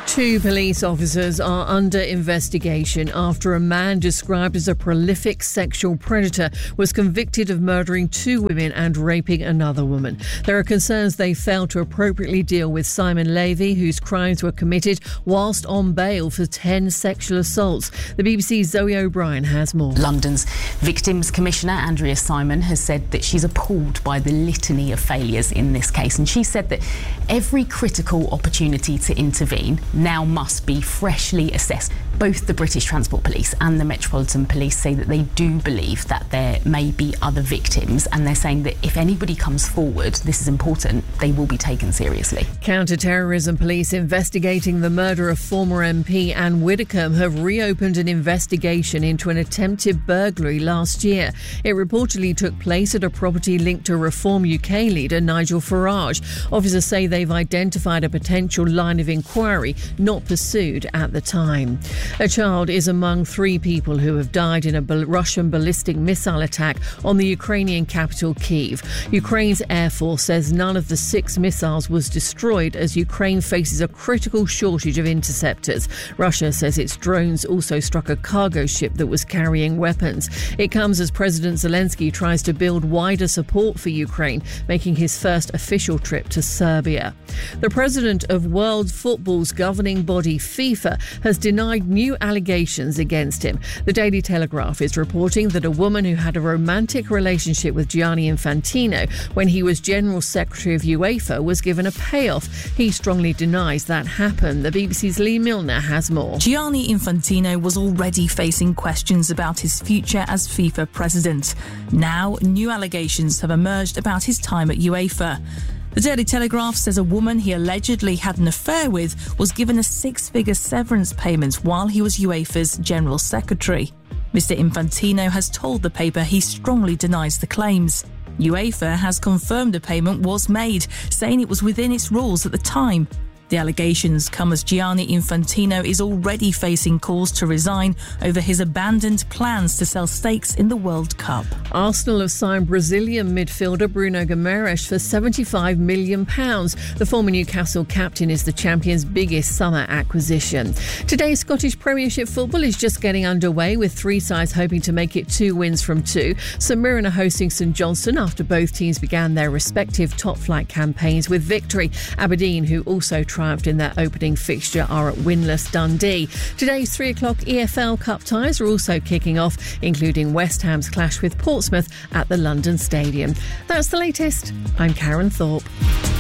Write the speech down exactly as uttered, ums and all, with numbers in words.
Two police officers are under investigation after a man described as a prolific sexual predator was convicted of murdering two women and raping another woman. There are concerns they failed to appropriately deal with Simon Levy, whose crimes were committed whilst on bail for ten sexual assaults. The B B C's Zoe O'Brien has more. London's Victims Commissioner Andrea Simon has said that she's appalled by the litany of failures in this case, and she said that every critical opportunity to intervene now must be freshly assessed. Both the British Transport Police and the Metropolitan Police say that they do believe that there may be other victims, and they're saying that if anybody comes forward, this is important, they will be taken seriously. Counter-terrorism police investigating the murder of former M P Anne Widdecombe have reopened an investigation into an attempted burglary last year. It reportedly took place at a property linked to Reform U K leader Nigel Farage. Officers say they've identified a potential line of inquiry not pursued at the time. A child is among three people who have died in a Russian ballistic missile attack on the Ukrainian capital Kyiv. Ukraine's Air Force says none of the six missiles was destroyed as Ukraine faces a critical shortage of interceptors. Russia says its drones also struck a cargo ship that was carrying weapons. It comes as President Zelensky tries to build wider support for Ukraine, making his first official trip to Serbia. The president of World Football's governing body, FIFA, has denied new allegations against him. The Daily Telegraph is reporting that a woman who had a romantic relationship with Gianni Infantino when he was General Secretary of UEFA was given a payoff. He strongly denies that happened. The B B C's Lee Milner has more. Gianni Infantino was already facing questions about his future as FIFA president. Now, new allegations have emerged about his time at UEFA. The Daily Telegraph says a woman he allegedly had an affair with was given a six-figure severance payment while he was UEFA's General Secretary. Mister Infantino has told the paper he strongly denies the claims. UEFA has confirmed the payment was made, saying it was within its rules at the time. The allegations come as Gianni Infantino is already facing calls to resign over his abandoned plans to sell stakes in the World Cup. Arsenal have signed Brazilian midfielder Bruno Guimaraes for seventy-five million pounds. The former Newcastle captain is the champion's biggest summer acquisition. Today's Scottish Premiership football is just getting underway, with three sides hoping to make it two wins from two. St Mirren are hosting St Johnstone after both teams began their respective top-flight campaigns with victory. Aberdeen, who also triumphed in their opening fixture, are at winless Dundee. Today's three o'clock E F L Cup ties are also kicking off, including West Ham's clash with Portsmouth at the London Stadium. That's the latest. I'm Karen Thorpe.